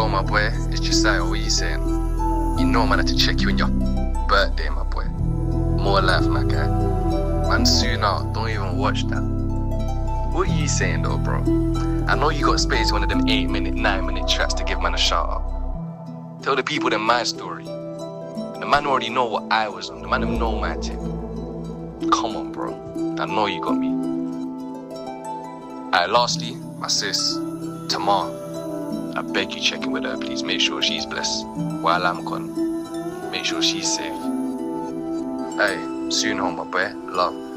Yo, my boy, it's Josiah. What you saying? You know man, I had to check you on your birthday, my boy. More life, my guy. Man, soon out. Don't even watch that. What you saying, though, bro? I know you got space one of them 8-minute, 9-minute tracks to give man a shout out. Tell the people then my story. The man already know what I was on. The man them know my tip. Come on, bro. I know you got me. Alright, lastly, my sis, Tamar. I beg you check in with her, please. Make sure she's blessed. While I'm gone, make sure she's safe. Hey, soon home, my boy. Love.